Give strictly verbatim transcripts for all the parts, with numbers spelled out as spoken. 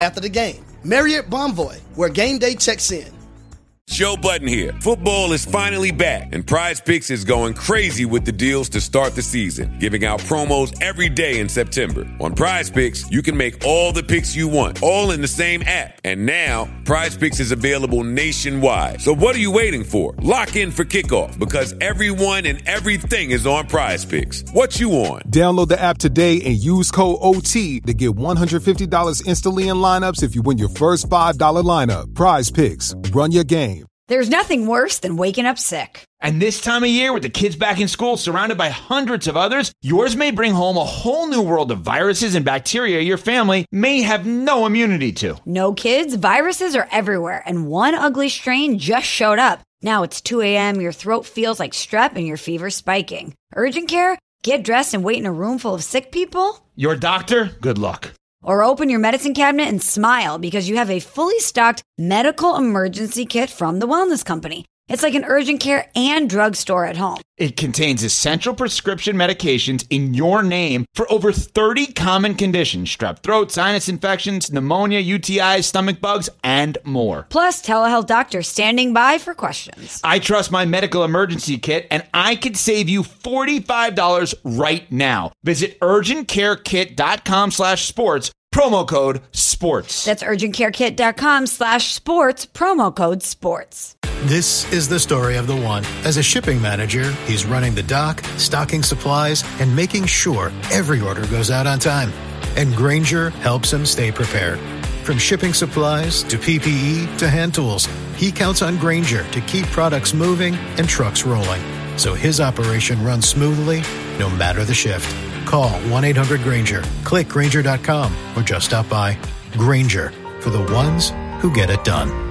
after the game. Marriott Bonvoy, where game day checks in. Joe Budden here. Football is finally back, and Prize Picks is going crazy with the deals to start the season, giving out promos every day in September. On Prize Picks, you can make all the picks you want, all in the same app. And now, Prize Picks is available nationwide. So what are you waiting for? Lock in for kickoff, because everyone and everything is on Prize Picks. What you on? Download the app today and use code O T to get one hundred fifty dollars instantly in lineups if you win your first five dollars lineup. Prize Picks. Run your game. There's nothing worse than waking up sick. And this time of year, with the kids back in school, surrounded by hundreds of others, yours may bring home a whole new world of viruses and bacteria your family may have no immunity to. No kids, viruses are everywhere, and one ugly strain just showed up. Now it's two a.m., your throat feels like strep, and your fever's spiking. Urgent care? Get dressed and wait in a room full of sick people? Your doctor? Good luck. Or open your medicine cabinet and smile because you have a fully stocked medical emergency kit from the Wellness Company. It's like an urgent care and drugstore at home. It contains essential prescription medications in your name for over thirty common conditions: strep throat, sinus infections, pneumonia, U T Is, stomach bugs, and more. Plus, telehealth doctors standing by for questions. I trust my medical emergency kit, and I could save you forty-five dollars right now. Visit urgentcarekit.com slash sports, promo code sports. That's urgentcarekit.com slash sports, promo code sports. This is the story of the one. As a shipping manager, he's running the dock, stocking supplies, and making sure every order goes out on time. And Grainger helps him stay prepared. From shipping supplies to P P E to hand tools, he counts on Grainger to keep products moving and trucks rolling, so his operation runs smoothly no matter the shift. Call one eight hundred Grainger, click Grainger dot com, or just stop by. Grainger, for the ones who get it done.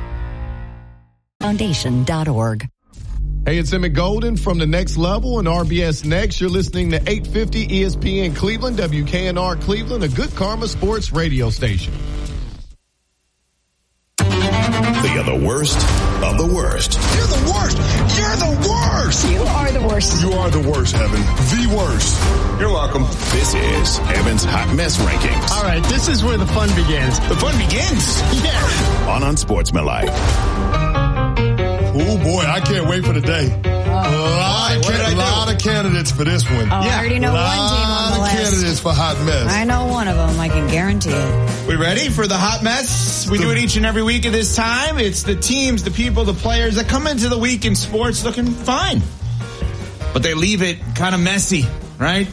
Foundation dot org. Hey, it's Emmett Golden from The Next Level and R B S Next. You're listening to eight fifty E S P N Cleveland, W K N R Cleveland, a Good Karma Sports radio station. They are the worst of the worst. You're the worst. You're the worst. You are the worst. You are the worst, Evan. The worst. You're welcome. This is Evan's Hot Mess Rankings. All right, this is where the fun begins. The fun begins? Yeah. On Unsportsmanlike. Oh, boy, I can't wait for the day. A lot, of, can- lot of candidates for this one. Oh, yeah. I already know one team on the list. A lot of candidates for Hot Mess. I know one of them. I can guarantee it. We ready for the Hot Mess? We do it each and every week at this time. It's the teams, the people, the players that come into the week in sports looking fine. But they leave it kind of messy, right?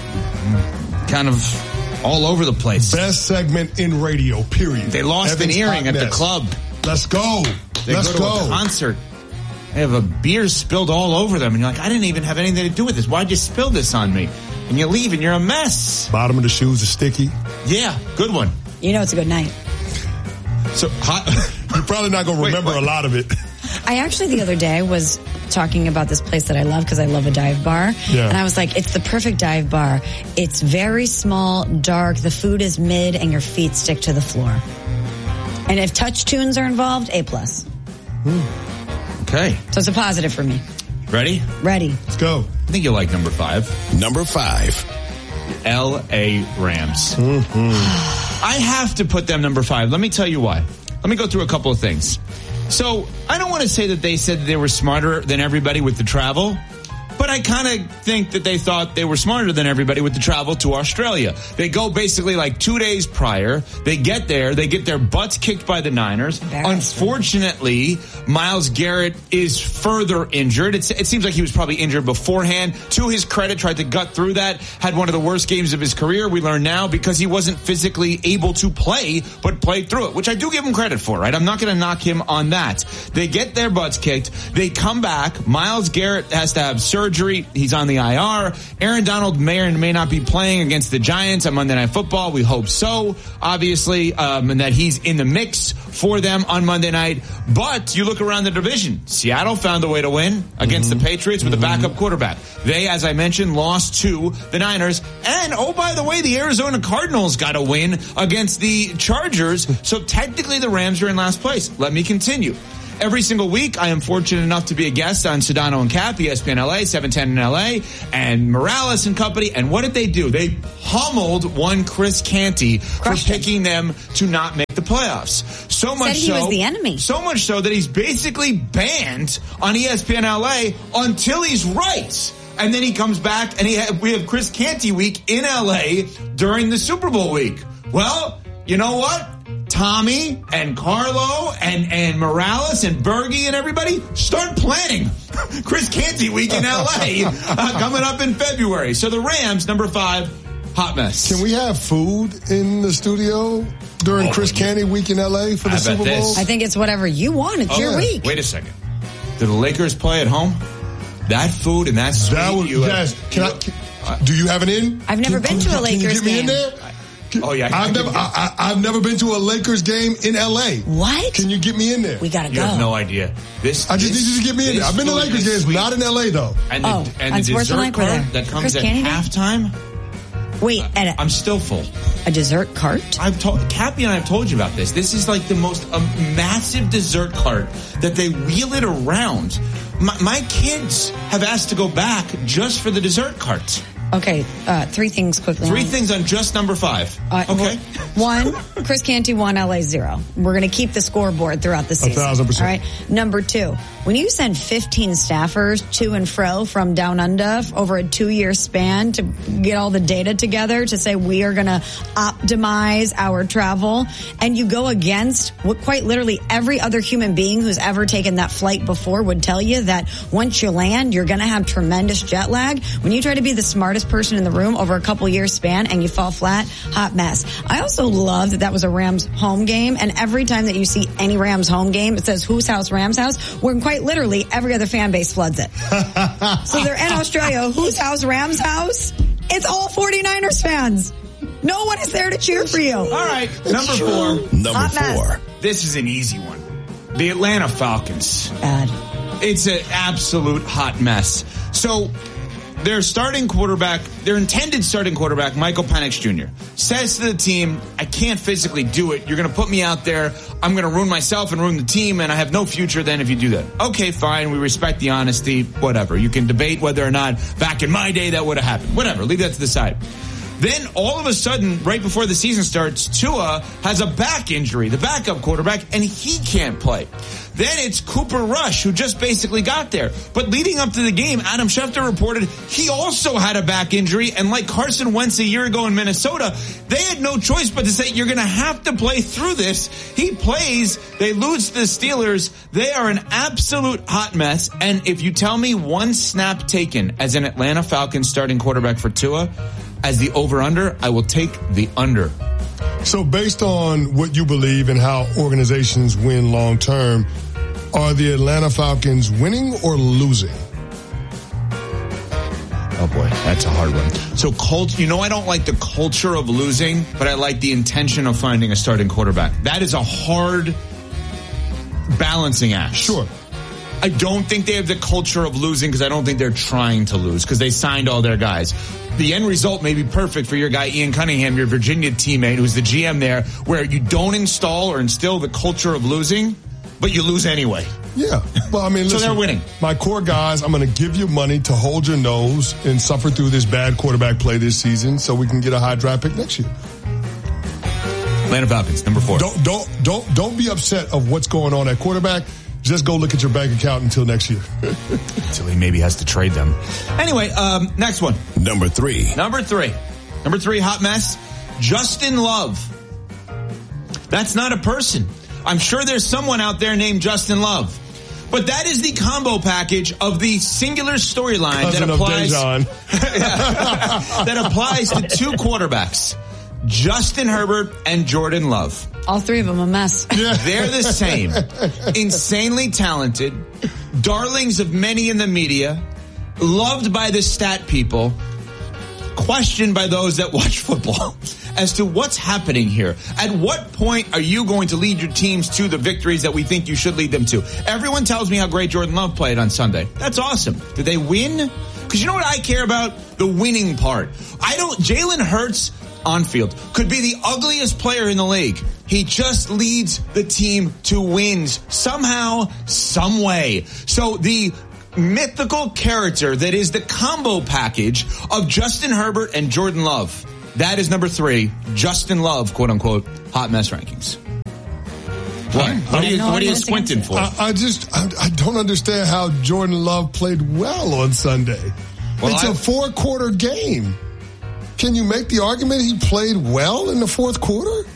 Kind of all over the place. Best segment in radio, period. They lost Evan's an earring Hot at Mess. the club. Let's go. They Let's go to go. a concert. They have a beer spilled all over them. And you're like, I didn't even have anything to do with this. Why'd you spill this on me? And you leave and you're a mess. Bottom of the shoes are sticky. Yeah, good one. You know it's a good night. So hot. You're probably not going to remember Wait, a lot of it. I actually the other day was talking about this place that I love because I love a dive bar. Yeah. And I was like, it's the perfect dive bar. It's very small, dark, the food is mid, and your feet stick to the floor. And if touch tunes are involved, A plus. Hmm. Okay. So it's a positive for me. Ready? Ready. Let's go. I think you'll like number five. Number five. L A Rams. Mm-hmm. I have to put them number five. Let me tell you why. Let me go through a couple of things. So I don't want to say that they said that they were smarter than everybody with the travel, but I kind of think that they thought they were smarter than everybody with the travel to Australia. They go basically like two days prior. They get there. They get their butts kicked by the Niners. Unfortunately, Myles Garrett is further injured. It's, it seems like he was probably injured beforehand. To his credit, tried to gut through that. Had one of the worst games of his career, we learn now, because he wasn't physically able to play, but played through it, which I do give him credit for, right? I'm not going to knock him on that. They get their butts kicked. They come back. Myles Garrett has to have surgery. He's on the I R. Aaron Donald may or may not be playing against the Giants on Monday Night Football. We hope so, obviously, um, and that he's in the mix for them on Monday night. But you look around the division. Seattle found a way to win against mm-hmm. the Patriots with mm-hmm. a backup quarterback. They, as I mentioned, lost to the Niners. And, oh, by the way, the Arizona Cardinals got a win against the Chargers. So technically the Rams are in last place. Let me continue. Every single week, I am fortunate enough to be a guest on Sedano and Cap, E S P N L A, seven ten in L A, and Morales and company. And what did they do? They pummeled one Chris Canty Crushed for him. picking them to not make the playoffs. So much Said he so, was the enemy. So much so that he's basically banned on E S P N L A until he's right. And then he comes back, and he ha- we have Chris Canty week in L A during the Super Bowl week. Well, you know what? Tommy and Carlo and, and Morales and Bergie and everybody start planning Chris Canty week in L A uh, coming up in February. So the Rams, number five, hot mess. Can we have food in the studio during Oh, Chris yeah. Canty week in L A for the How about Super Bowl? this? I think it's whatever you want. It's Oh, your yeah. week. Wait a second. Do the Lakers play at home? That food and that sweet. That would, you have- yes. Can I, can, do you have an in? I've never Can- been can- to a Can you Lakers get me in game. there? Can- Oh, yeah, I I've can never, get- I, I, I've never been to a Lakers game in L A. What? Can you get me in there? We gotta You go. have no idea. This I just this- need you to get me in there. this I've been to food Lakers is games, sweet. not in L A though. And the, Oh, and on the Sports dessert Night, were cart there that comes Chris at Canty there? halftime. Wait, at a, I'm still full. a dessert cart? I've told Cappy and I have told you about this. This is like the most um, massive dessert cart that they wheel it around. My, my kids have asked to go back just for the dessert cart. Okay, uh, three things quickly. Three things on just number five. Uh, Okay. One, Chris Canty, one, L A zero. We're going to keep the scoreboard throughout the season. thousand percent. All right. Number two, when you send fifteen staffers to and fro from down under over a two-year span to get all the data together to say we are going to optimize our travel, and you go against what quite literally every other human being who's ever taken that flight before would tell you, that once you land, you're going to have tremendous jet lag. When you try to be the smartest person in the room over a couple years span and you fall flat, hot mess. I also love that that was a Rams home game, and every time that you see any Rams home game, it says whose house, Rams house, when quite literally every other fan base floods it. So they're in Australia, whose house, Rams house? It's all 49ers fans. No one is there to cheer for you. All right. Number four. Number Hot mess. four. This is an easy one. The Atlanta Falcons. Bad. It's an absolute hot mess. So their starting quarterback, their intended starting quarterback, Michael Penix Junior, says to the team, I can't physically do it. You're going to put me out there. I'm going to ruin myself and ruin the team, and I have no future then if you do that. Okay, fine. We respect the honesty. Whatever. You can debate whether or not back in my day that would have happened. Whatever. Leave that to the side. Then all of a sudden, right before the season starts, Tua has a back injury, the backup quarterback, and he can't play. Then it's Cooper Rush, who just basically got there. But leading up to the game, Adam Schefter reported he also had a back injury, and like Carson Wentz a year ago in Minnesota, they had no choice but to say, you're going to have to play through this. He plays, they lose to the Steelers. They are an absolute hot mess. And if you tell me one snap taken as an Atlanta Falcons starting quarterback for Tua, as the over-under, I will take the under. So based on what you believe and how organizations win long term, are the Atlanta Falcons winning or losing? Oh boy, that's a hard one. So cult, you know, I don't like the culture of losing, but I like the intention of finding a starting quarterback. That is a hard balancing act. Sure. I don't think they have the culture of losing because I don't think they're trying to lose because they signed all their guys. The end result may be perfect for your guy, Ian Cunningham, your Virginia teammate, who's the G M there, where you don't install or instill the culture of losing, but you lose anyway. Yeah. Well, I mean, So listen, they're winning. My core guys, I'm going to give you money to hold your nose and suffer through this bad quarterback play this season so we can get a high draft pick next year. Atlanta Falcons, number four. Don't, don't, don't, don't be upset of what's going on at quarterback. Just go look at your bank account until next year. Until he maybe has to trade them. Anyway, um, next one. Number three. Number three. Number three, hot mess. Justin Love. That's not a person. I'm sure there's someone out there named Justin Love. But that is the combo package of the singular storyline that Cousin of applies Dejan. that applies to two quarterbacks, Justin Herbert and Jordan Love. All three of them a mess. They're the same. Insanely talented, darlings of many in the media, loved by the stat people, questioned by those that watch football as to what's happening here. At what point are you going to lead your teams to the victories that we think you should lead them to? Everyone tells me how great Jordan Love played on Sunday. That's awesome. Did they win? Because you know what I care about? The winning part. I don't, Jalen Hurts on field, could be the ugliest player in the league. He just leads the team to wins somehow, some way. So the mythical character that is the combo package of Justin Herbert and Jordan Love. That is number three, Justin Love, quote unquote, hot mess rankings. What? What are you, what are you squinting for? I, I just, I, I don't understand how Jordan Love played well on Sunday. Well, it's I, a four quarter game. Can you make the argument he played well in the fourth quarter?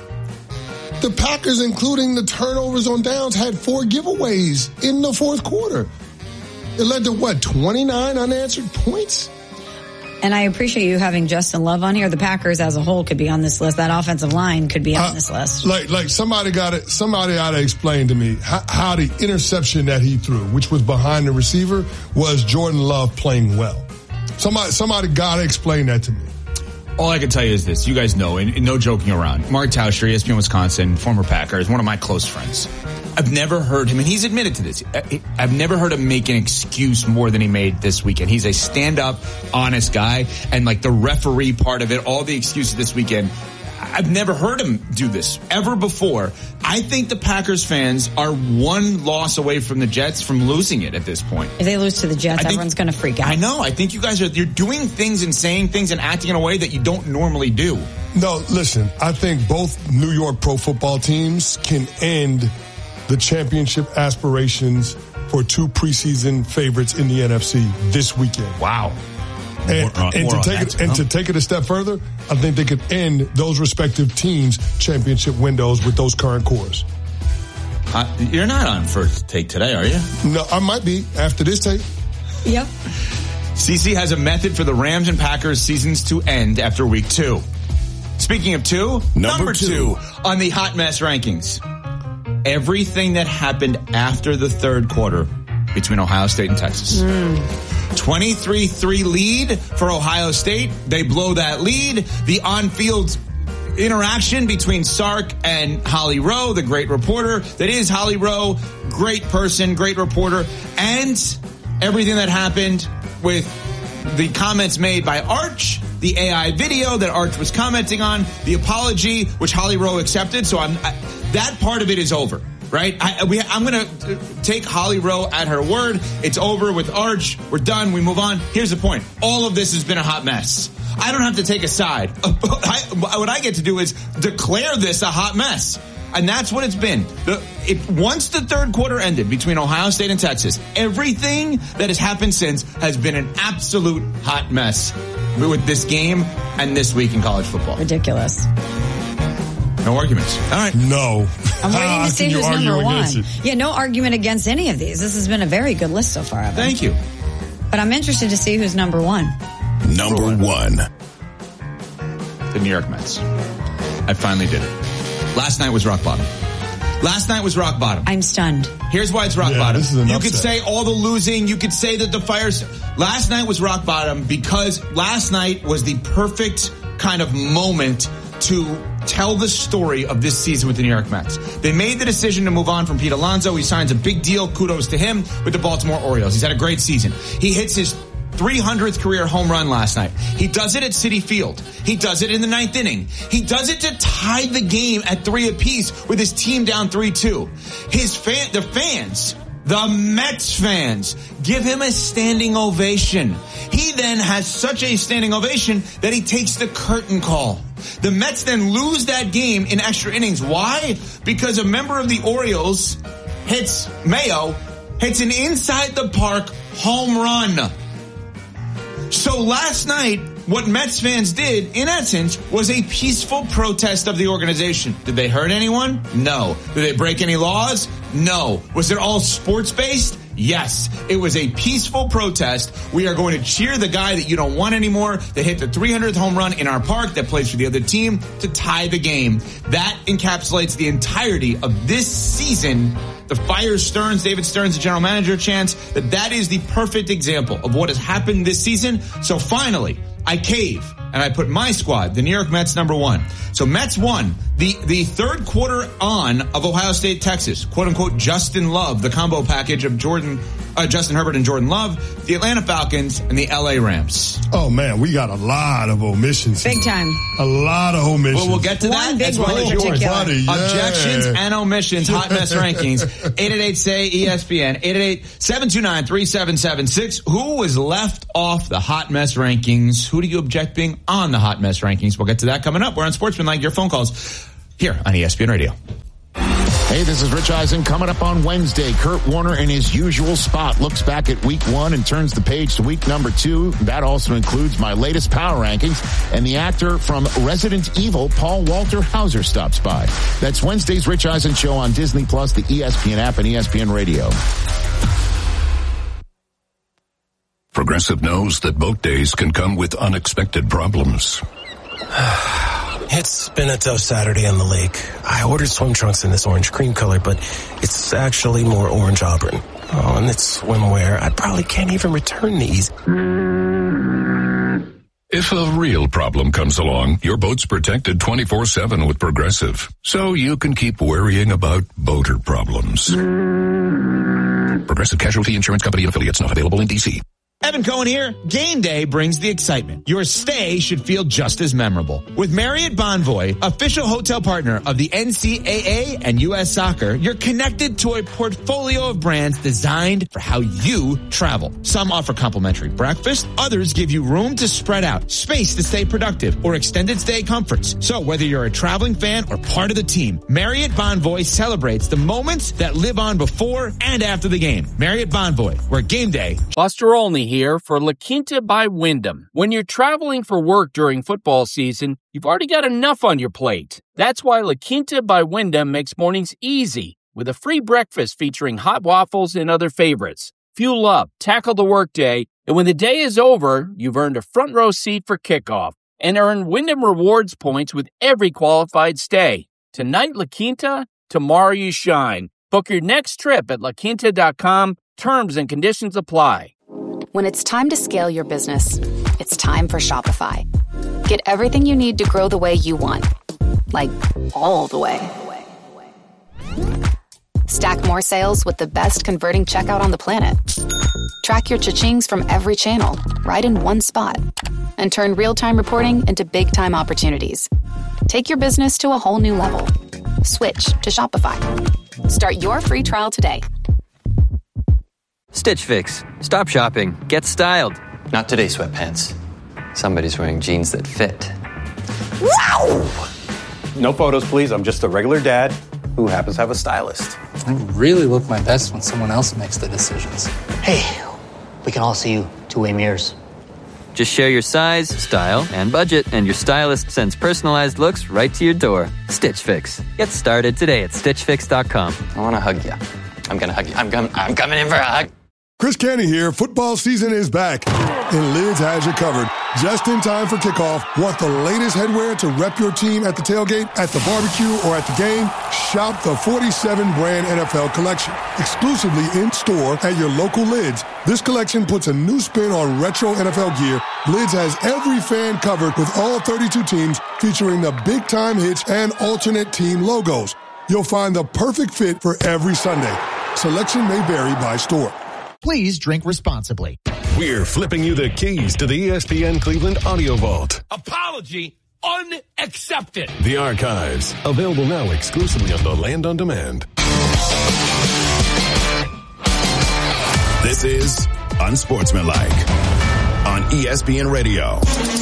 The Packers, including the turnovers on downs, had four giveaways in the fourth quarter. It led to, what, twenty-nine unanswered points? And I appreciate you having Justin Love on here. The Packers as a whole could be on this list. That offensive line could be on uh, this list. Like, like somebody got it. Somebody ought to explain to me how, how the interception that he threw, which was behind the receiver, was Jordan Love playing well. Somebody, somebody got to explain that to me. All I can tell you is this. You guys know, and, and no joking around. Mark Tauscher, E S P N Wisconsin, former Packer, is one of my close friends. I've never heard him, and he's admitted to this, I've never heard him make an excuse more than he made this weekend. He's a stand-up, honest guy, and like the referee part of it, all the excuses this weekend, I've never heard him do this ever before. I think the Packers fans are one loss away from the Jets from losing it at this point. If they lose to the Jets, think, everyone's going to freak out. I know. I think you guys are, you're doing things and saying things and acting in a way that you don't normally do. No, listen, I think both New York pro football teams can end the championship aspirations for two preseason favorites in the N F C this weekend. Wow. And, more, uh, and, to take it, and to take it a step further, I think they could end those respective teams' championship windows with those current cores. Uh, you're not on first take today, are you? No, I might be after this take. Yep. C C has a method for the Rams and Packers seasons to end after week two. Speaking of two, number, number two. two on the hot mess rankings. Everything that happened after the third quarter between Ohio State and Texas. Mm. twenty-three three lead for Ohio State. They blow that lead. The on-field interaction between Sark and Holly Rowe, the great reporter that is Holly Rowe, great person, great reporter, and everything that happened with the comments made by Arch, the A I video that Arch was commenting on, the apology, which Holly Rowe accepted. So I'm, I, that part of it is over, right? I, we, I'm going to take Holly Rowe at her word. It's over with Arch. We're done. We move on. Here's the point. All of this has been a hot mess. I don't have to take a side. I, what I get to do is declare this a hot mess. And that's what it's been. The, it, once the third quarter ended between Ohio State and Texas, everything that has happened since has been an absolute hot mess with this game and this week in college football. Ridiculous. No arguments. All right. No. I'm waiting to see who's number one. Yeah, no argument against any of these. This has been a very good list so far, Evan. Thank you. But I'm interested to see who's number one. Number one. The New York Mets. I finally did it. Last night was rock bottom. Last night was rock bottom. I'm stunned. Here's why it's rock yeah, bottom. This is an you upset. could say all the losing. You could say that the Fires. Last night was rock bottom because last night was the perfect kind of moment to tell the story of this season with the New York Mets. They made the decision to move on from Pete Alonso. He signs a big deal. Kudos to him with the Baltimore Orioles. He's had a great season. He hits his three hundredth career home run last night. He does it at Citi Field. He does it in the ninth inning. He does it to tie the game at three apiece with his team down three two. His fan, the fans, the Mets fans, give him a standing ovation. He then has such a standing ovation that he takes the curtain call. The Mets then lose that game in extra innings. Why? Because a member of the Orioles hits Mayo, hits an inside the park home run. So last night, what Mets fans did, in essence, was a peaceful protest of the organization. Did they hurt anyone? No. Did they break any laws? No. Was it all sports-based? Yes. It was a peaceful protest. We are going to cheer the guy that you don't want anymore, that hit the three hundredth home run in our park, that plays for the other team, to tie the game. That encapsulates the entirety of this season. The fire Stearns, David Stearns, the general manager, chance that that is the perfect example of what has happened this season. So finally, I cave and I put my squad, the New York Mets, number one. So Mets won the, the third quarter on of Ohio State, Texas, quote unquote, Justin Love, the combo package of Jordan, uh, Justin Herbert and Jordan Love, the Atlanta Falcons, and the L A Rams. Oh, man, we got a lot of omissions. Big time. A lot of omissions. Well, we'll get to that. One big as one well as in yours. particular. Yeah. Objections and omissions, hot mess rankings. eight eight eight, S A Y, E S P N, eight eight eight, seven two nine, three seven seven six. Who was left off the hot mess rankings? Who do you object being on the hot mess rankings? We'll get to that coming up. We're on Sportsmanlike, your phone calls here on E S P N Radio. Hey, this is Rich Eisen. Coming up on Wednesday, Kurt Warner in his usual spot looks back at week one and turns the page to week number two. That also includes my latest power rankings, and the actor from Resident Evil, Paul Walter Hauser, stops by. That's Wednesday's Rich Eisen Show on Disney Plus, the E S P N app, and E S P N Radio. Progressive knows that boat days can come with unexpected problems. It's been a tough Saturday on the lake. I ordered swim trunks in this orange cream color, but it's actually more orange auburn. Oh, and it's swimwear. I probably can't even return these. If a real problem comes along, your boat's protected twenty-four seven with Progressive, so you can keep worrying about boater problems. Progressive Casualty Insurance Company and affiliates, not available in D C. Evan Cohen here. Game day brings the excitement. Your stay should feel just as memorable. With Marriott Bonvoy, official hotel partner of the N C double A and U S Soccer, you're connected to a portfolio of brands designed for how you travel. Some offer complimentary breakfast. Others give you room to spread out, space to stay productive, or extended stay comforts. So whether you're a traveling fan or part of the team, Marriott Bonvoy celebrates the moments that live on before and after the game. Marriott Bonvoy, where game day. Buster Olney here for La Quinta by Wyndham. When you're traveling for work during football season, you've already got enough on your plate. That's why La Quinta by Wyndham makes mornings easy with a free breakfast featuring hot waffles and other favorites. Fuel up, tackle the workday, and when the day is over, you've earned a front row seat for kickoff and earn Wyndham Rewards points with every qualified stay. Tonight, La Quinta, tomorrow you shine. Book your next trip at la quinta dot com. Terms and conditions apply. When it's time to scale your business, it's time for Shopify. Get everything you need to grow the way you want. Like, all the way. Stack more sales with the best converting checkout on the planet. Track your cha-chings from every channel, right in one spot. And turn real-time reporting into big-time opportunities. Take your business to a whole new level. Switch to Shopify. Start your free trial today. Stitch Fix. Stop shopping. Get styled. Not today, sweatpants. Somebody's wearing jeans that fit. Wow! No photos, please. I'm just a regular dad who happens to have a stylist. I really look my best when someone else makes the decisions. Hey, we can all see you two-way mirrors. Just share your size, style, and budget, and your stylist sends personalized looks right to your door. Stitch Fix. Get started today at stitch fix dot com. I want to hug you. I'm going to hug you. I'm, com- I'm coming in for a hug. Chris Canty here. Football season is back, and Lids has you covered. Just in time for kickoff. Want the latest headwear to rep your team at the tailgate, at the barbecue, or at the game? Shop the forty-seven brand N F L collection. Exclusively in-store at your local Lids. This collection puts a new spin on retro N F L gear. Lids has every fan covered with all thirty-two teams, featuring the big-time hits and alternate team logos. You'll find the perfect fit for every Sunday. Selection may vary by store. Please drink responsibly. We're flipping you the keys to the E S P N Cleveland Audio Vault. Apology unaccepted. The archives, available now exclusively on the Land on Demand. This is Unsportsmanlike on E S P N Radio.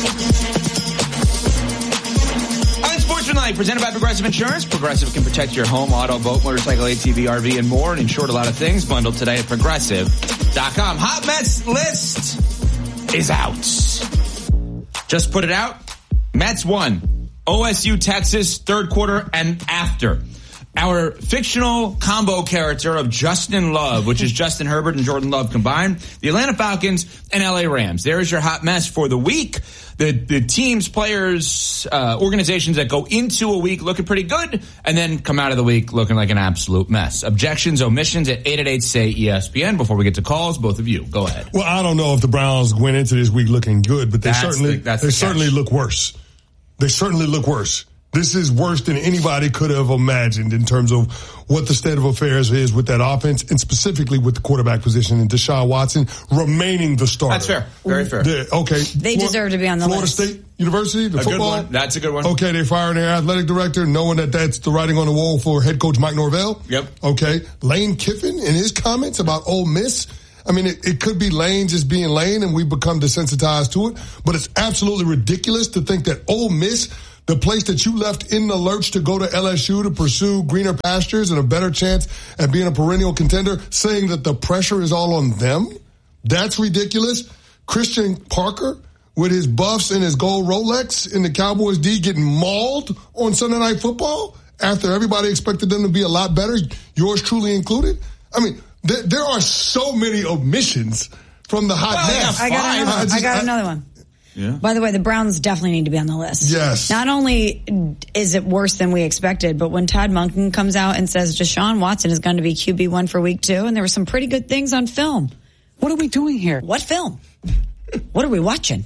Unsportsmanlike, presented by Progressive Insurance. Progressive can protect your home, auto, boat, motorcycle, A T V, R V, and more, and insure a lot of things. Bundled today at progressive dot com. Hot Mets list is out. Just put it out. Mets won. O S U, Texas, third quarter and after. Our fictional combo character of Justin Love, which is Justin Herbert and Jordan Love combined, the Atlanta Falcons and L A Rams. There's your hot mess for the week. The the teams, players, uh, organizations that go into a week looking pretty good and then come out of the week looking like an absolute mess. Objections, omissions at eight eight eight, S A Y, E S P N. Before we get to calls, both of you, go ahead. Well, I don't know if the Browns went into this week looking good, but they That's certainly the, that's they the certainly look worse. They certainly look worse This is worse than anybody could have imagined in terms of what the state of affairs is with that offense, and specifically with the quarterback position and Deshaun Watson remaining the starter. That's fair. Very fair. They're, okay. They Flor- deserve to be on the Florida list. State University, the a football. Good one. That's a good one. Okay, they fired their athletic director, knowing that that's the writing on the wall for head coach Mike Norvell. Yep. Okay. Lane Kiffin and his comments about Ole Miss. I mean, it, it could be Lane just being Lane, and we've become desensitized to it. But it's absolutely ridiculous to think that Ole Miss, the place that you left in the lurch to go to L S U to pursue greener pastures and a better chance at being a perennial contender, saying that the pressure is all on them? That's ridiculous. Christian Parker with his buffs and his gold Rolex in the Cowboys D getting mauled on Sunday Night Football after everybody expected them to be a lot better, yours truly included. I mean, there, there are so many omissions from the hot well, mess. I got another, I just, I got I, another one. Yeah. By the way, the Browns definitely need to be on the list. Yes. Not only is it worse than we expected, but when Todd Monken comes out and says Deshaun Watson is going to be Q B one for week two, and there were some pretty good things on film. What are we doing here? What film? What are we watching?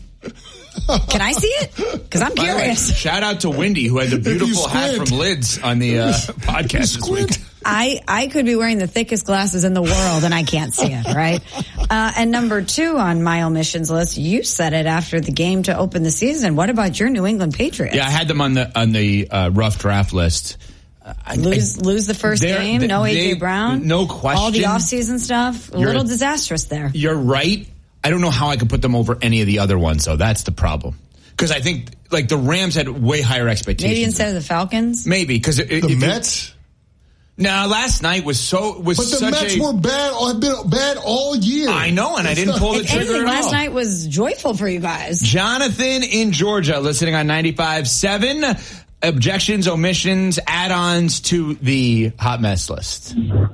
Can I see it? Because I'm curious. Way, shout out to Wendy, who had the beautiful hat from Lids on the uh, podcast this week. I, I could be wearing the thickest glasses in the world and I can't see it, right? Uh, and number two on my omissions list, you said it after the game to open the season. What about your New England Patriots? Yeah, I had them on the on the uh, rough draft list. I, lose I, lose the first game, no A J Brown, no question. All the offseason stuff, a little disastrous there. You're right. I don't know how I could put them over any of the other ones, though. That's the problem. Because I think, like, the Rams had way higher expectations. Maybe instead of the Falcons? Maybe. Because the Mets? No, nah, last night was so was But the such Mets a, were bad, have been bad all year. I know, and I didn't pull the if trigger anything, at last all. night was joyful for you guys. Jonathan in Georgia, listening on ninety-five point seven. Objections, omissions, add-ons to the hot mess list.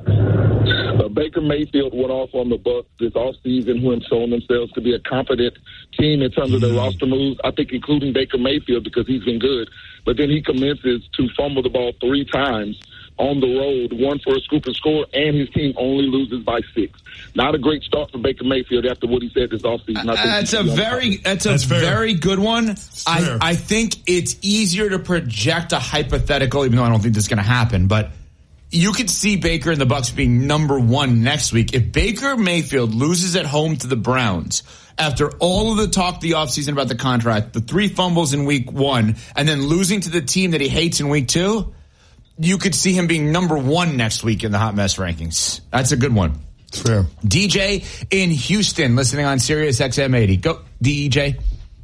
Uh, Baker Mayfield went off on the Bucs this offseason, who have shown themselves to be a competent team in terms of their roster moves, I think including Baker Mayfield because he's been good. But then he commences to fumble the ball three times on the road, one for a scoop and score, and his team only loses by six. Not a great start for Baker Mayfield after what he said this offseason. I think that's a very that's a that's very good one. I, I think it's easier to project a hypothetical, even though I don't think this is going to happen, but you could see Baker and the Bucs being number one next week. If Baker Mayfield loses at home to the Browns after all of the talk the offseason about the contract, the three fumbles in week one, and then losing to the team that he hates in week two, you could see him being number one next week in the hot mess rankings. That's a good one. Fair. D J in Houston, listening on Sirius X M eighty. Go, D J.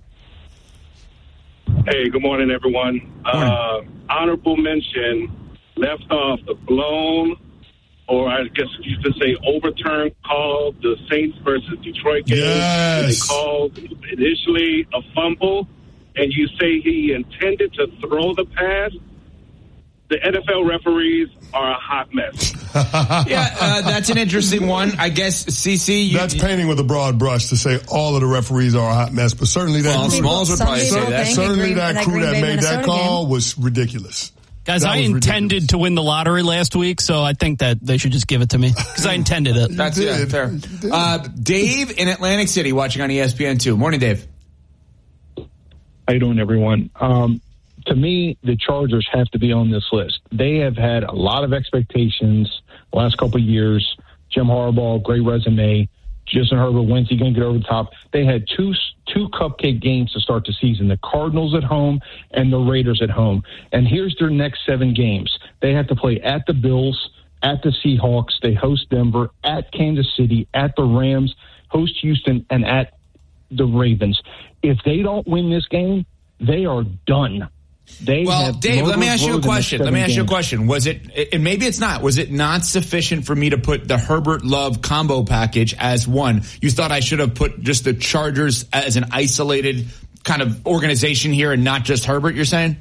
Hey, good morning, everyone. Morning. Uh, honorable mention, left off the blown, or I guess you could say overturned call, the Saints versus Detroit game. Yes. They called initially a fumble, and you say he intended to throw the pass. The N F L referees are a hot mess. yeah, uh, that's an interesting one. I guess, C C. You, that's painting with a broad brush to say all of the referees are a hot mess, but certainly that well, crew, Smalls would probably say that. Certainly that, that crew Green that Bay, made Minnesota that call game. was ridiculous. Guys, that I intended ridiculous. to win the lottery last week, so I think that they should just give it to me because I intended it. That's yeah, fair. Uh, Dave in Atlantic City, watching on E S P N two. Morning, Dave. How you doing, everyone? Um, to me, the Chargers have to be on this list. They have had a lot of expectations the last couple of years. Jim Harbaugh, great resume. Justin Herbert, when's he going to get over the top? They had two two cupcake games to start the season, the Cardinals at home and the Raiders at home. And here's their next seven games. They have to play at the Bills, at the Seahawks, they host Denver, at Kansas City, at the Rams, host Houston, and at the Ravens. If they don't win this game, they are done. They well, Dave, let me ask you a question. Let me ask games. you a question. Was it, and maybe it's not, was it not sufficient for me to put the Herbert Love combo package as one? You thought I should have put just the Chargers as an isolated kind of organization here and not just Herbert, you're saying?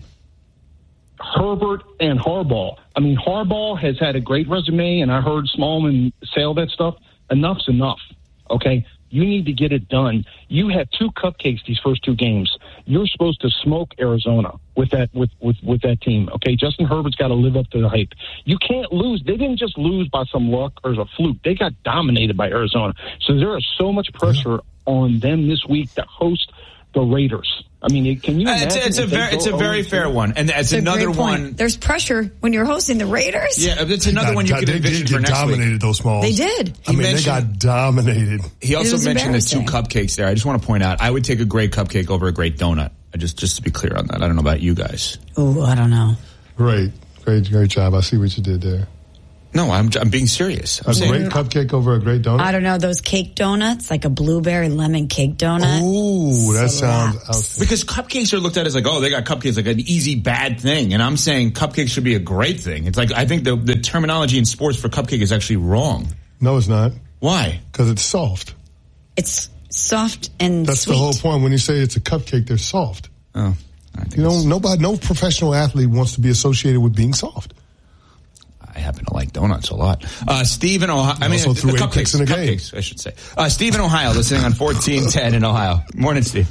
Herbert and Harbaugh. I mean, Harbaugh has had a great resume, and I heard Smallman say all that stuff. Enough's enough, okay? You need to get it done. You have two cupcakes these first two games. You're supposed to smoke Arizona with that with, with, with that team. Okay, Justin Herbert's got to live up to the hype. You can't lose. They didn't just lose by some luck or a fluke. They got dominated by Arizona. So there is so much pressure on them this week to host the Raiders. I mean, can you imagine? Uh, it's, it's a very, it's a very fair one, and that's It's another a great point. one. There's pressure when you're hosting the Raiders. Yeah, it's another God, one you God, could they envision did for get next dominated, week. those Smalls. They did. I mean, they got dominated. He also was mentioned the two embarrassing. cupcakes there. I just want to point out, I would take a great cupcake over a great donut. I just, just to be clear on that. I don't know about you guys. Oh, I don't know. Great, great, great job. I see what you did there. No, I'm, I'm being serious. I'm A saying, great cupcake over a great donut? I don't know, those cake donuts, like a blueberry lemon cake donut. Ooh, that sounds outstanding. Because cupcakes are looked at as like, oh, they got cupcakes, like an easy bad thing. And I'm saying cupcakes should be a great thing. It's like, I think the, the terminology in sports for cupcake is actually wrong. No, it's not. Why? Because it's soft. It's soft and That's sweet. the whole point. When you say it's a cupcake, they're soft. Oh. You know, nobody, no professional athlete wants to be associated with being soft. I happen to like donuts a lot. Uh, Steve in Ohio. I mean, also threw the eight cupcakes, picks in a game. cupcakes, I should say. Uh, Steve in Ohio, listening on fourteen ten in Ohio. Morning, Steve.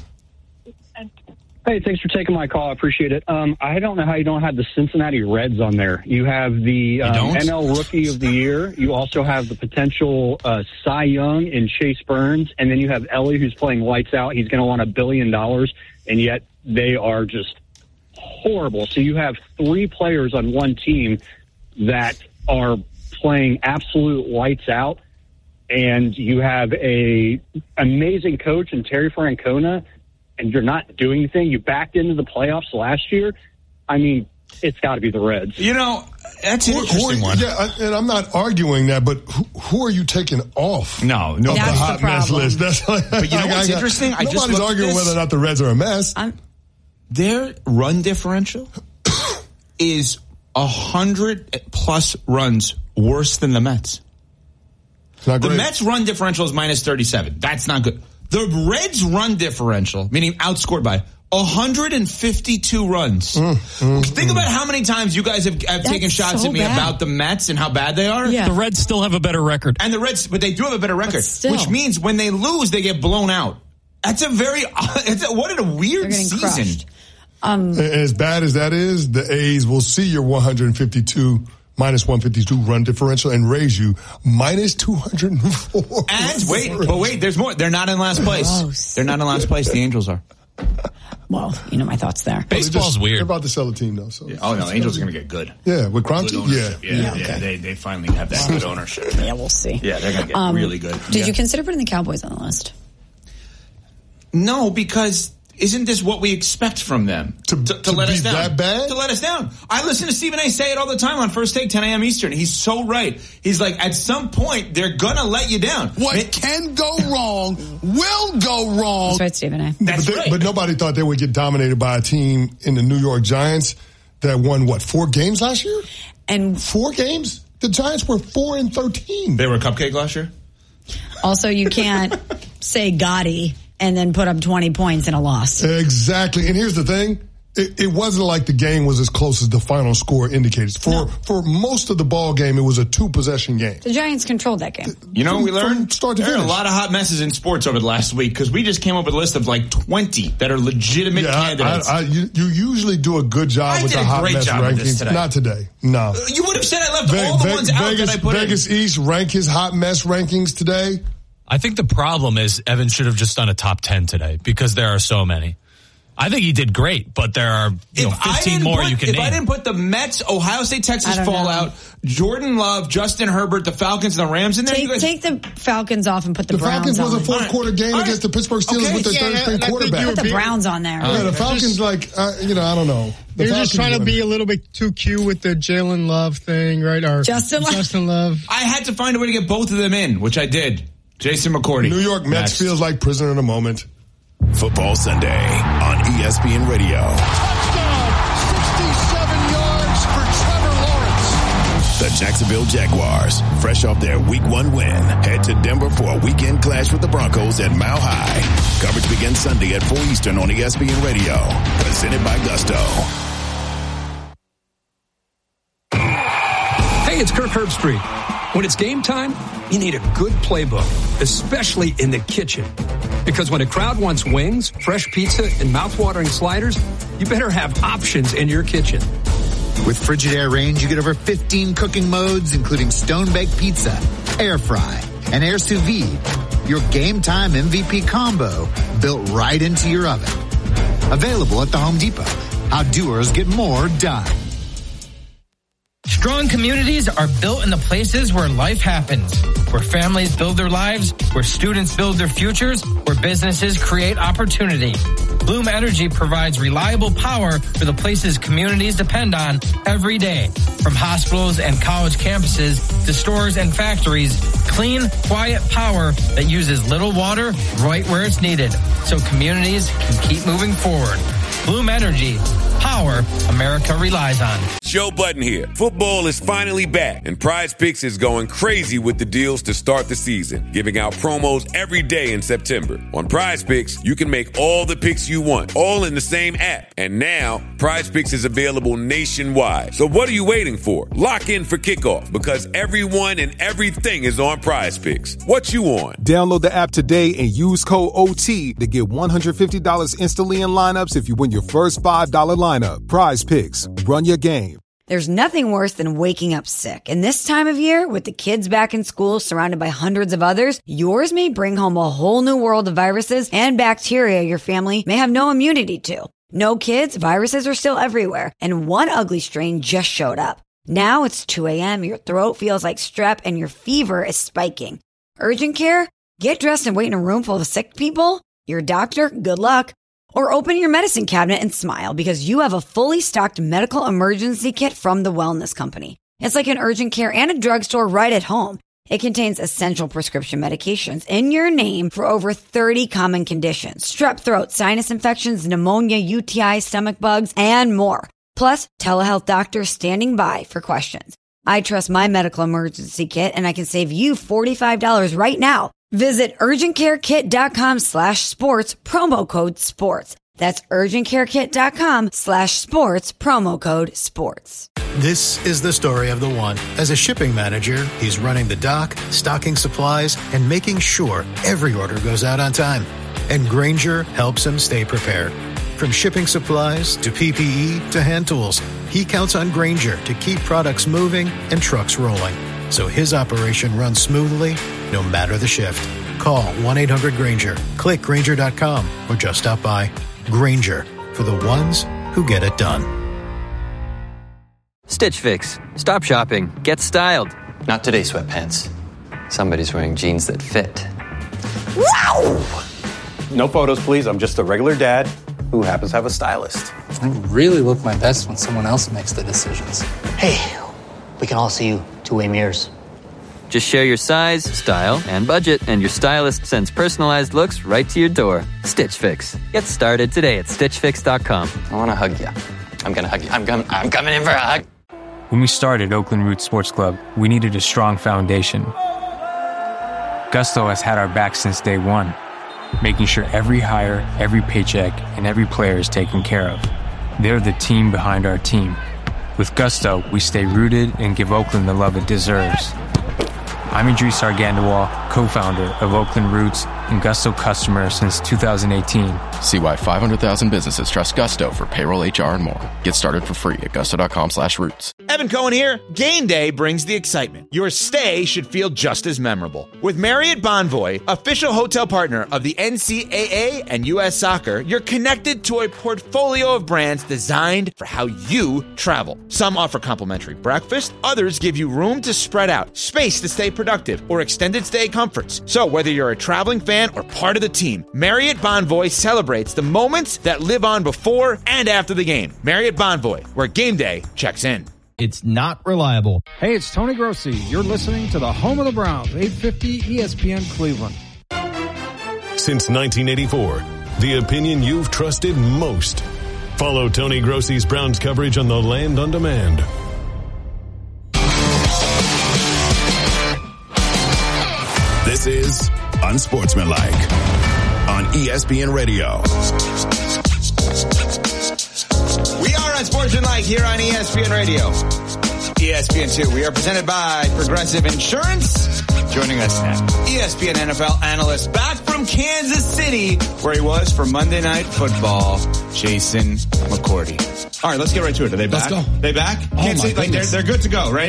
Hey, thanks for taking my call. I appreciate it. Um, I don't know how you don't have the Cincinnati Reds on there. You have the um, don't? N L Rookie of the Year. You also have the potential uh, Cy Young in Chase Burns. And then you have Ellie, who's playing lights out. He's going to want a billion dollars. And yet they are just horrible. So you have three players on one team that are playing absolute lights out. And you have a amazing coach in Terry Francona, and you're not doing anything. You backed into the playoffs last year. I mean, it's got to be the Reds. You know, that's an Who- who interesting are- one. Yeah, I- and I'm not arguing that, but who, who are you taking off? No, no. Of That's the the hot mess problem. list. That's like, But you know I- what's I- interesting? I just Nobody's looked at arguing this. whether or not the Reds are a mess. I'm, Their run differential is a hundred plus runs worse than the Mets. It's not The great. Mets run differential is minus thirty-seven. That's not good. The Reds run differential, meaning outscored by one hundred fifty-two runs. Mm, mm, Think mm. about how many times you guys have, have That's taken shots so at me bad. about the Mets and how bad they are. Yeah. The Reds still have a better record. And the Reds, but they do have a better record, still. which means when they lose, they get blown out. That's a very, it's a, what a they're weird getting season. crushed. Um, And as bad as that is, the A's will see your one hundred fifty-two minus one fifty-two run differential and raise you minus two hundred four. And wait, but wait, there's more. They're not in last place. Gross. They're not in last place. The Angels are. well, you know my thoughts there. Baseball's They're weird. about to sell a team, though. So Oh no, Angels are going to get good. yeah, with Good Cronty, yeah. ownership. Yeah, yeah, Yeah, okay. They they finally have that good ownership. Yeah, we'll see. Yeah, they're going to get Um, really good. Did Yeah. you consider putting the Cowboys on the list? No, because isn't this what we expect from them? To, to, to let be us down. that bad? To let us down. I listen to Stephen A. say it all the time on First Take, ten a.m. Eastern. He's so right. He's like, at some point, they're going to let you down. What It- can go wrong will go wrong. That's right, Stephen A. That's but, they- right. but nobody thought they would get dominated by a team in the New York Giants that won, what, four games last year? And Four games? The Giants were four and thirteen. They were a cupcake last year? also, you can't say Gotti and then put up twenty points in a loss. Exactly. And here's the thing. It, it wasn't like the game was as close as the final score indicates. For No. for most of the ball game, it was a two-possession game. The Giants controlled that game. You know what we From- from learned? start to there are a finish. lot of hot messes in sports over the last week because we just came up with a list of like twenty that are legitimate Yeah, I, candidates. I, I, you, you usually do a good job I with did the a hot great mess job with this rankings. today. Not today. No. you would have said I left Ve- all the Ve- ones out Vegas, that I put Vegas in. East rank his hot mess rankings today. I think the problem is Evan should have just done a top ten today because there are so many. I think he did great, but there are you know If I fifteen didn't more put- you can If name. I didn't put the Mets, Ohio State, Texas I don't know. fallout, Jordan Love, Justin Herbert, the Falcons, and the Rams in there, you Take, guys, take the Falcons off and put the, The Browns Falcons was on. a fourth All right. quarter game All right. against the Pittsburgh Steelers Okay. with their Yeah, third yeah, string and I think quarterback. you Put the being- Browns on there. yeah, the Falcons, just- like, uh, you know, I don't know. The You're just Falcons trying to won. be a little bit too cute with the Jalen Love thing, right? Or Justin Love. Justin Love. I had to find a way to get both of them in, which I did. Jason McCourty. New York Mets Next. feels like prisoner in a moment. Football Sunday on E S P N Radio. sixty-seven yards for Trevor Lawrence. The Jacksonville Jaguars, fresh off their week one win, head to Denver for a weekend clash with the Broncos at Mile High. Coverage begins Sunday at four Eastern on E S P N Radio. Presented by Gusto. Hey, it's Kirk Herbstreit. When it's game time, you need a good playbook, especially in the kitchen. Because when a crowd wants wings, fresh pizza, and mouthwatering sliders, you better have options in your kitchen. With Frigidaire range, you get over fifteen cooking modes, including stone-baked pizza, air fry, and air sous vide. your Game Time M V P combo built right into your oven. Available at the Home Depot. How doers get more done. Strong communities are built in the places where life happens, where families build their lives, where students build their futures, where businesses create opportunity. Bloom Energy provides reliable power for the places communities depend on every day. From hospitals and college campuses to stores and factories, clean, quiet power that uses little water right where it's needed, so communities can keep moving forward. Bloom Energy. Power America relies on. Joe Budden here. Football is finally back, and Prize Picks is going crazy with the deals to start the season, giving out promos every day in September. On Prize Picks, you can make all the picks you want, all in the same app. And now, Prize Picks is available nationwide. So what are you waiting for? Lock in for kickoff, because everyone and everything is on Prize Picks. What you on? Download the app today and use code O T to get one hundred fifty dollars instantly in lineups if you win your first five dollars lineup. Prize Picks. Run your game. There's nothing worse than waking up sick. And this time of year, with the kids back in school surrounded by hundreds of others, yours may bring home a whole new world of viruses and bacteria your family may have no immunity to. No kids, viruses are still everywhere. And one ugly strain just showed up. Now it's two a.m., your throat feels like strep, and your fever is spiking. Urgent care? Get dressed and wait in a room full of sick people? Your doctor? Good luck. Or open your medicine cabinet and smile because you have a fully stocked medical emergency kit from the Wellness Company. It's like an urgent care and a drugstore right at home. It contains essential prescription medications in your name for over thirty common conditions. Strep throat, sinus infections, pneumonia, U T I, stomach bugs, and more. Plus, telehealth doctors standing by for questions. I trust my medical emergency kit, and I can save you forty-five dollars right now. Visit urgentcarekit.com slash sports, promo code sports. That's urgentcarekit.com slash sports, promo code sports. This is the story of the one. As a shipping manager, he's running the dock, stocking supplies, and making sure every order goes out on time. And Grainger helps him stay prepared. From shipping supplies to P P E to hand tools, he counts on Grainger to keep products moving and trucks rolling, so his operation runs smoothly no matter the shift. Call one eight hundred Grainger, click Grainger dot com, or just stop by. Grainger, for the ones who get it done. Stitch Fix. Stop shopping. Get styled. Not today, sweatpants. Somebody's wearing jeans that fit. Wow! No photos, please. I'm just a regular dad who happens to have a stylist. I really look my best when someone else makes the decisions. Hey, we can all see you two-way mirrors. Just share your size, style, and budget, and your stylist sends personalized looks right to your door. Stitch Fix. Get started today at stitch fix dot com. I want to hug you. I'm going to hug you. I'm, com- I'm coming in for a hug. When we started Oakland Roots Sports Club, we needed a strong foundation. Gusto has had our back since day one, making sure every hire, every paycheck, and every player is taken care of. They're the team behind our team. With Gusto, we stay rooted and give Oakland the love it deserves. I'm Idris Argandawal, co-founder of Oakland Roots and Gusto customer since two thousand eighteen. See why five hundred thousand businesses trust Gusto for payroll, H R, and more. Get started for free at gusto.com slash roots. Evan Cohen here. Game day brings the excitement. Your stay should feel just as memorable. With Marriott Bonvoy, official hotel partner of the N C double A and U S Soccer, you're connected to a portfolio of brands designed for how you travel. Some offer complimentary breakfast, others give you room to spread out, space to stay productive, or extended stay comforts. So whether you're a traveling fan or part of the team, Marriott Bonvoy celebrates the moments that live on before and after the game. Marriott Bonvoy, where game day checks in. It's not reliable. Hey, it's Tony Grossi. You're listening to the home of the Browns, eight fifty E S P N Cleveland. Since nineteen eighty-four, the opinion you've trusted most. Follow Tony Grossi's Browns coverage on the Land on Demand. This is Unsportsmanlike on E S P N Radio. We are Unsportsmanlike here on E S P N Radio. E S P N two. We are presented by Progressive Insurance. Joining us now, E S P N N F L analyst back from Kansas City, where he was for Monday Night Football, Jason McCourty. All right, let's get right to it. Are they back? Let's go. They back? Oh Kansas my City, like they're, they're good to go, right?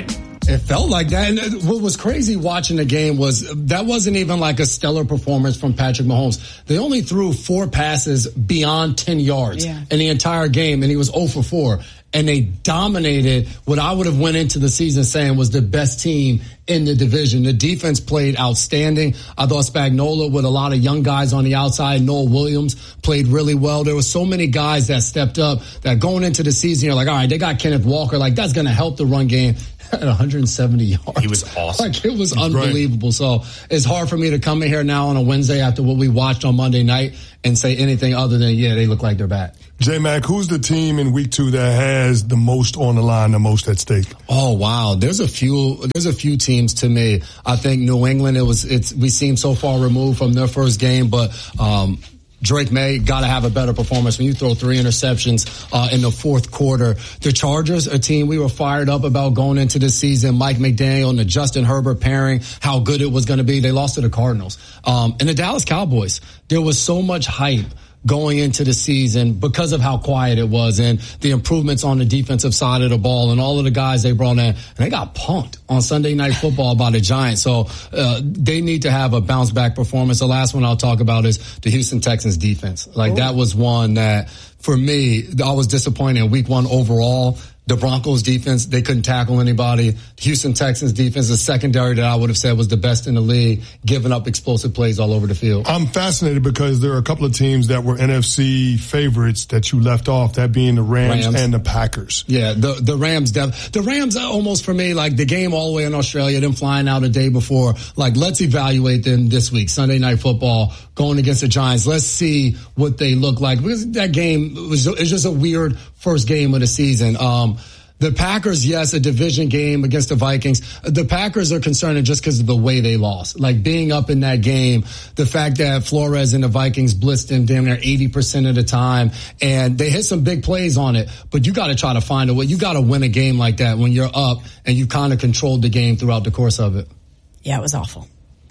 It felt like that. And what was crazy watching the game was that wasn't even like a stellar performance from Patrick Mahomes. They only threw four passes beyond ten yards yeah. in the entire game, and he was zero for four. And they dominated what I would have went into the season saying was the best team in the division. The defense played outstanding. I thought Spagnuolo with a lot of young guys on the outside. Noel Williams played really well. There were so many guys that stepped up that going into the season, you're like, all right, they got Kenneth Walker. Like, that's going to help the run game. At one hundred seventy yards. He was awesome. Like, it was unbelievable. Right. So it's hard for me to come in here now on a Wednesday after what we watched on Monday night and say anything other than, yeah, they look like they're back. J-Mac, who's the team in week two that has the most on the line, the most at stake? Oh, wow. There's a few, there's a few teams to me. I think New England, it was, it's, we seem so far removed from their first game, but, um, Drake May got to have a better performance when you throw three interceptions uh, in the fourth quarter. The Chargers, a team we were fired up about going into the season. Mike McDaniel and the Justin Herbert pairing, how good it was going to be. They lost to the Cardinals. Um, and the Dallas Cowboys, there was so much hype going into the season because of how quiet it was and the improvements on the defensive side of the ball and all of the guys they brought in. And they got punked on Sunday Night Football by the Giants. So uh, they need to have a bounce back performance. The last one I'll talk about is the Houston Texans defense. Like, Ooh. That was one that, for me, I was disappointed in week one overall. The Broncos defense, they couldn't tackle anybody. The Houston Texans defense, the secondary that I would have said was the best in the league, giving up explosive plays all over the field. I'm fascinated because there are a couple of teams that were N F C favorites that you left off, that being the Rams, Rams. and the Packers. Yeah, the the Rams, the Rams almost for me, like the game all the way in Australia, them flying out a day before, like let's evaluate them this week, Sunday Night Football, going against the Giants. Let's see what they look like, because that game was, it was just a weird first game of the season. Um, The Packers, yes, a division game against the Vikings. The Packers are concerning just because of the way they lost. Like, being up in that game, the fact that Flores and the Vikings blitzed them damn near eighty percent of the time, and they hit some big plays on it. But you got to try to find a way. You got to win a game like that when you're up and you kind of controlled the game throughout the course of it. Yeah, it was awful.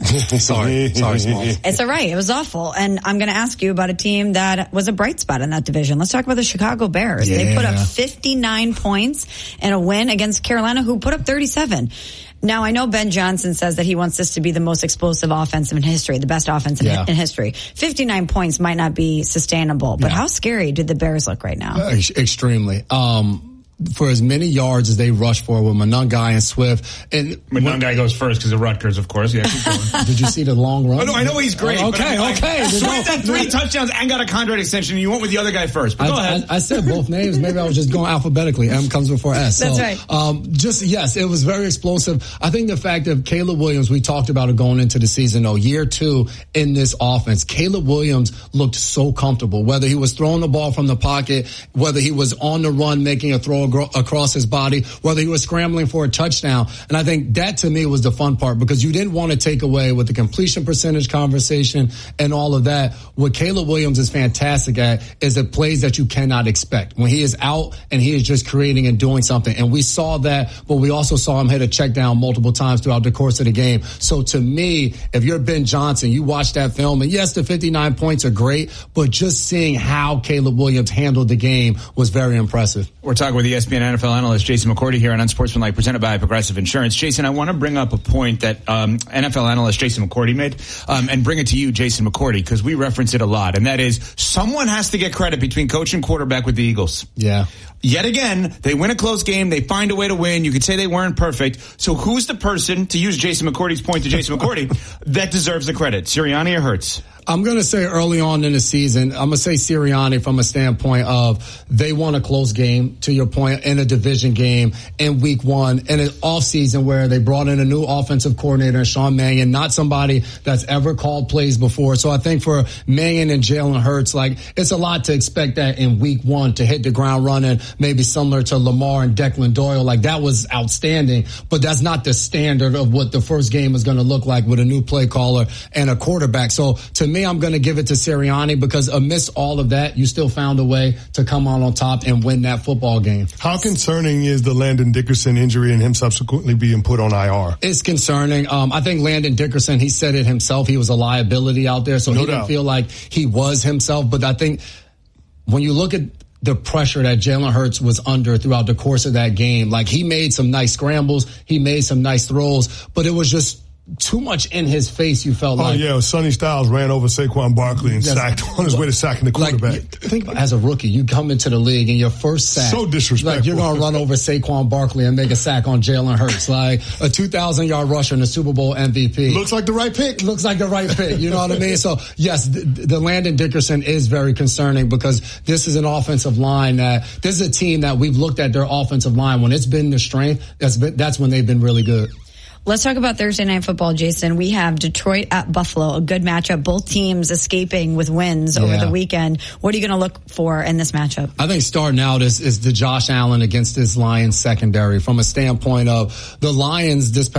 sorry, sorry, Smalls. It's all right. It was awful. And I'm going to ask you about a team that was a bright spot in that division. Let's talk about the Chicago Bears. Yeah. They put up fifty-nine points in a win against Carolina, who put up thirty-seven. Now, I know Ben Johnson says that he wants this to be the most explosive offense in history, the best offense in, yeah. in history. fifty-nine points might not be sustainable, but yeah. how scary did the Bears look right now? Uh, extremely. Um, for as many yards as they rushed for with Monangai and Swift. And Monangai goes first because of Rutgers, of course. Yeah, keep going. Did you see the long run? Oh, no, I know he's great. Oh, okay, but okay. Like, Swift had three touchdowns and got a contract extension, and you went with the other guy first. But I, go ahead. I, I said both names. Maybe I was just going alphabetically. M comes before S. That's so, right. Um, just, yes, it was very explosive. I think the fact that Caleb Williams, we talked about it going into the season, though, year two in this offense, Caleb Williams looked so comfortable, whether he was throwing the ball from the pocket, whether he was on the run making a throw agro- across his body, whether he was scrambling for a touchdown. And I think that to me was the fun part, because you didn't want to take away with the completion percentage conversation and all of that. What Caleb Williams is fantastic at is the plays that you cannot expect. When he is out and he is just creating and doing something. And we saw that, but we also saw him hit a check down multiple times throughout the course of the game. So to me, if you're Ben Johnson, you watch that film, and yes, the fifty-nine points are great, but just seeing how Caleb Williams handled the game was very impressive. We're talking with E S P N N F L analyst Jason McCourty here on Unsportsmanlike, presented by Progressive Insurance. Jason, I want to bring up a point that um, N F L analyst Jason McCourty made um, and bring it to you, Jason McCourty, because we reference it a lot, and that is someone has to get credit between coach and quarterback with the Eagles. Yeah. Yet again, they win a close game. They find a way to win. You could say they weren't perfect. So who's the person, to use Jason McCourty's point to Jason McCourty, that deserves the credit? Sirianni or Hurts? I'm going to say early on in the season, I'm going to say Sirianni from a standpoint of they won a close game, to your point, in a division game in week one, in an offseason where they brought in a new offensive coordinator, Sean Mannion, not somebody that's ever called plays before. So I think for Mannion and Jalen Hurts, like, it's a lot to expect that in week one to hit the ground running, maybe similar to Lamar and Declan Doyle. Like, that was outstanding, but that's not the standard of what the first game is going to look like with a new play caller and a quarterback. So to me, I'm going to give it to Sirianni, because amidst all of that, you still found a way to come on on top and win that football game. How concerning is the Landon Dickerson injury and him subsequently being put on I R? It's concerning. Um, I think Landon Dickerson, he said it himself, he was a liability out there, so no he doubt. Didn't feel like he was himself. But I think when you look at the pressure that Jalen Hurts was under throughout the course of that game. Like, he made some nice scrambles, he made some nice throws, but it was just too much in his face, you felt oh, like. Oh, yeah, Sonny Styles ran over Saquon Barkley and sacked on his way to sacking the quarterback. Like, think about, as a rookie, you come into the league and your first sack. So disrespectful. Like, you're going to run over Saquon Barkley and make a sack on Jalen Hurts. Like, a two thousand yard rusher and a Super Bowl M V P. Looks like the right pick. Looks like the right pick. You know what I mean? So, yes, the, the Landon Dickerson is very concerning because this is an offensive line that, this is a team that we've looked at their offensive line. When it's been their strength, that's been, that's when they've been really good. Let's talk about Thursday Night Football, Jason. We have Detroit at Buffalo, a good matchup. Both teams escaping with wins yeah. over the weekend. What are you going to look for in this matchup? I think starting out is, is the Josh Allen against this Lions secondary from a standpoint of the Lions this